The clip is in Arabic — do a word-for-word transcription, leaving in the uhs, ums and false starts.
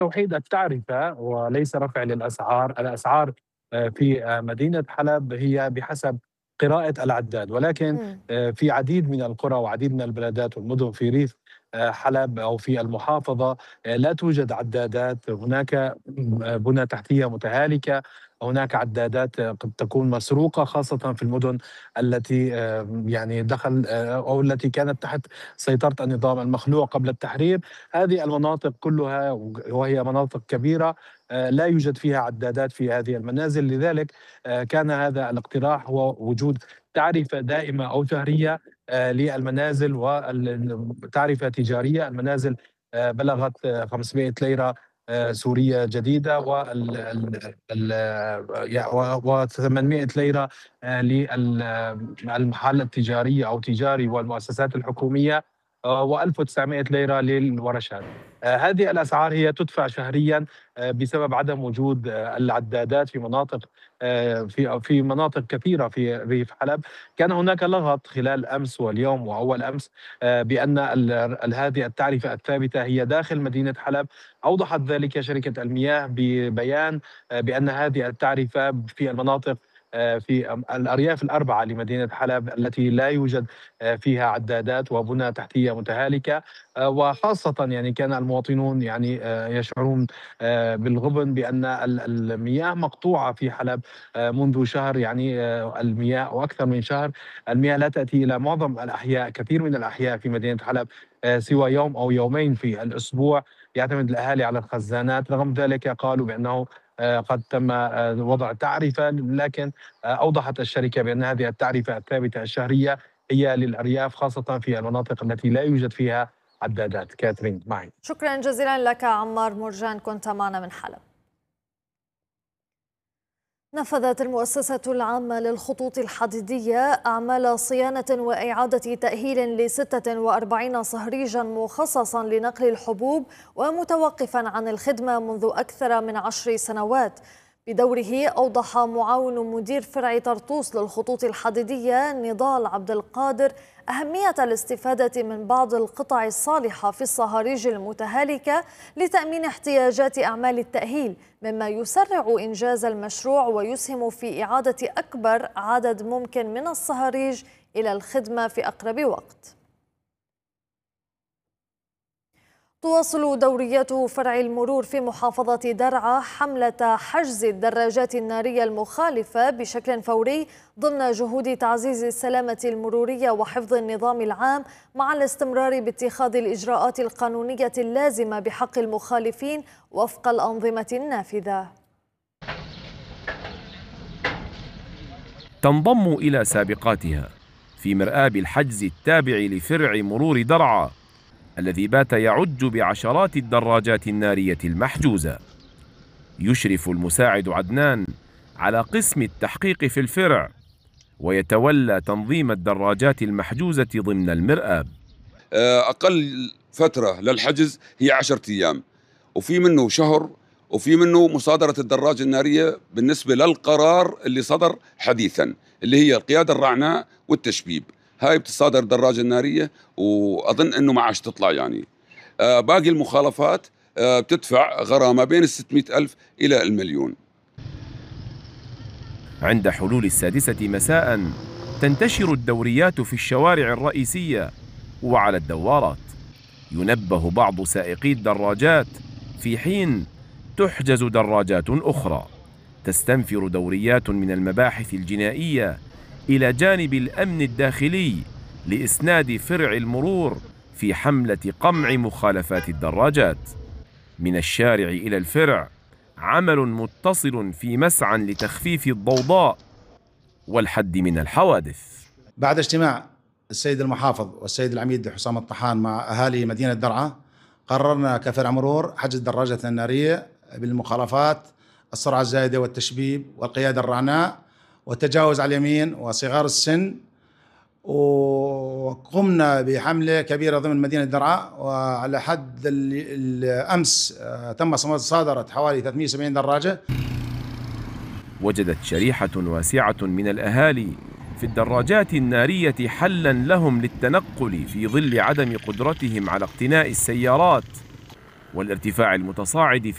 توحيد التعرفة وليس رفع للأسعار. الأسعار آآ في آآ مدينة حلب هي بحسب قراءة العداد، ولكن إمم. آآ في عديد من القرى وعديد من البلدات والمدن في ريف آآ حلب أو في المحافظة آآ لا توجد عدادات. هناك م بُنى تحتية متهالكة، هناك عدادات آه، قد تكون مسروقة خاصةً في المدن التي آآ يعني دخل آآ أو التي كانت تحت سيطرة النظام المخلوع قبل التحرير. هذه المناطق كلها وهي مناطق كبيرة آه، لا يوجد فيها عدادات في هذه المنازل. لذلك آه، كان هذا الاقتراح هو وجود تعرفة دائمة أو شهرية آه، للمنازل وتعرفة تجارية. المنازل آه، بلغت آه، خمسمائة ليرة آه، سورية جديدة و800 ليرة آه، للمحال التجارية أو تجاري والمؤسسات الحكومية و1900 ليرة للورشات. آه، هذه الأسعار هي تدفع شهريا آه، بسبب عدم وجود آه، العدادات في مناطق آه، في في مناطق كثيرة في ريف حلب. كان هناك لغط خلال أمس واليوم وأول أمس آه، بأن ال- ال- هذه التعرفة الثابتة هي داخل مدينة حلب. أوضحت ذلك شركة المياه ببيان آه، بأن هذه التعرفة في المناطق آه، في الأرياف الأربعة لمدينة حلب التي لا يوجد آه، فيها عدادات وبنى تحتية متهالكة. آه، وخاصة يعني كان المواطنون يعني آه، يشعرون آه، بالغبن بأن ال- المياه مقطوعة في حلب آه، منذ شهر. يعني آه، المياه أو أكثر من شهر المياه لا تأتي إلى معظم الأحياء. كثير من الأحياء في مدينة حلب آه، سوى يوم أو يومين في الأسبوع يعتمد الأهالي على الخزانات. رغم ذلك قالوا بأنه آه، قد تم آه، وضع تعرفة، لكن آه، أوضحت الشركة بأن هذه التعرفة الثابتة الشهرية هي للأرياف خاصة في المناطق التي لا يوجد فيها عدادات. كاترين معي. شكرا جزيلا لك عمار مرجان، كنت معنا من حلب. نفذت المؤسسة العامة للخطوط الحديدية أعمال صيانة وإعادة تأهيل لستة وأربعين صهريجا مخصصا لنقل الحبوب ومتوقفا عن الخدمة منذ أكثر من عشر سنوات. بدوره أوضح معاون مدير فرع طرطوس للخطوط الحديدية نضال عبد القادر أهمية الاستفادة من بعض القطع الصالحة في الصهاريج المتهالكة لتأمين احتياجات أعمال التأهيل، مما يسرع إنجاز المشروع ويسهم في إعادة أكبر عدد ممكن من الصهاريج إلى الخدمة في أقرب وقت. تواصل دوريات فرع المرور في محافظة درعا حملة حجز الدراجات النارية المخالفة بشكل فوري ضمن جهود تعزيز السلامة المرورية وحفظ النظام العام، مع الاستمرار باتخاذ الإجراءات القانونية اللازمة بحق المخالفين وفق الأنظمة النافذة. تنضم إلى سابقاتها في مرآب الحجز التابع لفرع مرور درعا الذي بات يعج بعشرات الدراجات النارية المحجوزة. يشرف المساعد عدنان على قسم التحقيق في الفرع، ويتولى تنظيم الدراجات المحجوزة ضمن المرآب. أقل فترة للحجز هي عشرة أيام، وفي منه شهر، وفي منه مصادرة الدراجة النارية بالنسبة للقرار اللي صدر حديثا اللي هي القيادة الرعناء والتشبيب. هاي بتصادر الدراجة النارية، وأظن أنه ما عادش تطلع يعني. آه باقي المخالفات آه بتدفع غرامة بين الستمائة ألف إلى المليون. عند حلول السادسة مساء تنتشر الدوريات في الشوارع الرئيسية وعلى الدوارات. ينبه بعض سائقي الدراجات في حين تحجز دراجات أخرى. تستنفر دوريات من المباحث الجنائية إلى جانب الأمن الداخلي لإسناد فرع المرور في حملة قمع مخالفات الدراجات. من الشارع إلى الفرع عمل متصل في مسعى لتخفيف الضوضاء والحد من الحوادث. بعد اجتماع السيد المحافظ والسيد العميد حسام الطحان مع أهالي مدينة درعا، قررنا كفرع مرور حجز الدراجات النارية بالمخالفات السرعة الزائدة والتشبيب والقيادة الرعناء والتجاوز على اليمين وصغار السن. وقمنا بحملة كبيرة ضمن مدينة درعا، وعلى حد الأمس تم مصادرة حوالي ثلاثمائة وسبعين دراجة. وجدت شريحة واسعة من الأهالي في الدراجات النارية حلاً لهم للتنقل في ظل عدم قدرتهم على اقتناء السيارات والارتفاع المتصاعد في